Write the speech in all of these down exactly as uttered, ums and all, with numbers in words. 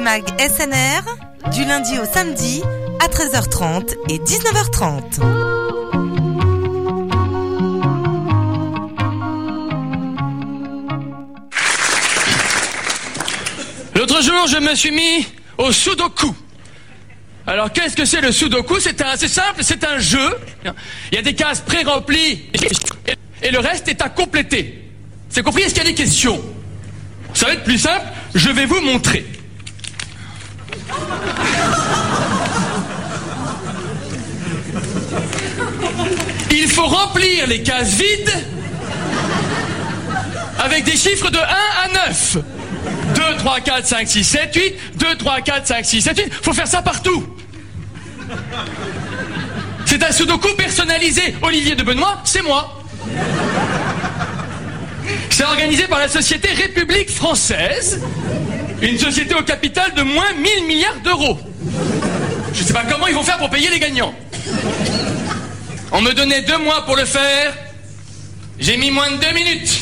Mag S N R, du lundi au samedi, à treize heures trente et dix-neuf heures trente. L'autre jour, je me suis mis au Sudoku. Alors, qu'est-ce que c'est le Sudoku? C'est un, c'est simple, c'est un jeu. Il y a des cases pré-remplies et le reste est à compléter. C'est compris? Est-ce qu'il y a des questions? Ça va être plus simple, je vais vous montrer. Il faut remplir les cases vides avec des chiffres de un à neuf. deux, trois, quatre, cinq, six, sept, huit. deux, trois, quatre, cinq, six, sept, huit. Faut faire ça partout. C'est un Sudoku personnalisé. Olivier de Benoît, c'est moi. C'est organisé par la société République Française, une société au capital de moins mille milliards d'euros. Je sais pas comment ils vont faire pour payer les gagnants. On me donnait deux mois pour le faire. J'ai mis moins de deux minutes.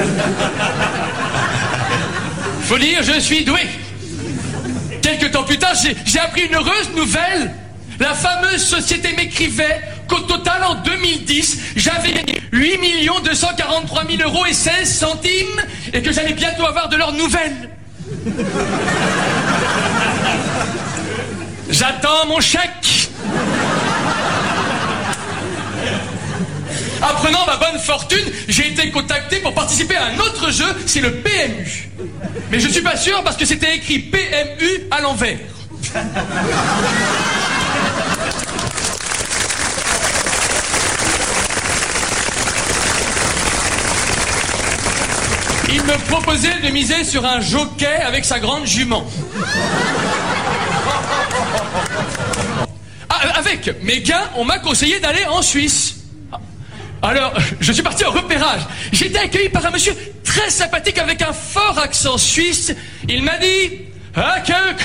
Faut dire, je suis doué. Quelques temps plus tard, j'ai, j'ai appris une heureuse nouvelle. La fameuse société m'écrivait qu'au total, en deux mille dix, j'avais gagné huit millions deux cent quarante-trois mille euros et seize centimes et que j'allais bientôt avoir de leurs nouvelles. J'attends mon chèque. Apprenant ma bonne fortune, j'ai été contacté pour participer à un autre jeu, c'est le P M U. Mais je suis pas sûr parce que c'était écrit P M U à l'envers. Il me proposait de miser sur un jockey avec sa grande jument. Ah, avec mes gains, on m'a conseillé d'aller en Suisse. Alors, je suis parti en repérage. J'ai été accueilli par un monsieur très sympathique avec un fort accent suisse. Il m'a dit « Ah, que cucu !»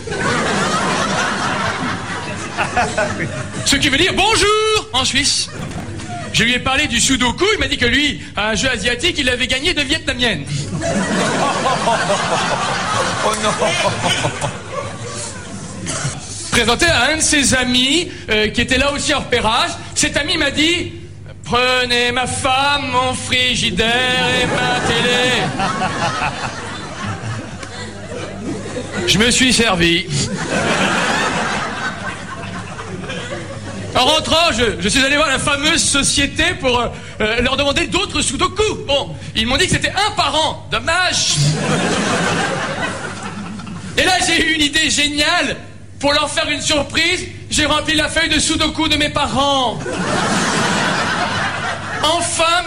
Ce qui veut dire « Bonjour » en Suisse. Je lui ai parlé du Sudoku, il m'a dit que lui, à un jeu asiatique, il avait gagné de vietnamienne. Oh non. Présenté à un de ses amis euh, qui était là aussi en repérage. Cet ami m'a dit « Prenez ma femme, mon frigidaire et ma télé. » Je me suis servi. En rentrant, je, je suis allé voir la fameuse société pour euh, leur demander d'autres Sudoku. Bon, ils m'ont dit que c'était un par an. Dommage. Et là, j'ai eu une idée géniale. Pour leur faire une surprise, j'ai rempli la feuille de Sudoku de mes parents. Enfin,